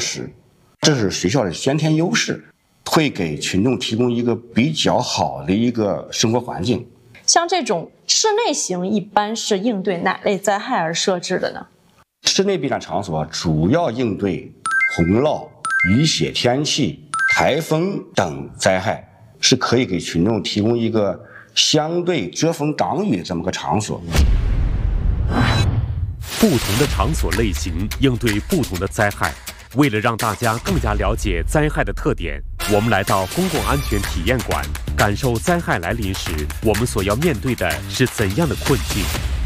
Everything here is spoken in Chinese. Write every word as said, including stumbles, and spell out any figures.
施，这是学校的先天优势，会给群众提供一个比较好的一个生活环境。 像这种室内型一般是应对哪类灾害而设置的呢？ 室内避难场所主要应对洪涝、雨雪天气、台风等灾害，是可以给群众提供一个相对遮风挡雨的这么个场所。 不同的场所类型应对不同的灾害。为了让大家更加了解灾害的特点，我们来到公共安全体验馆，感受灾害来临时我们所要面对的是怎样的困境。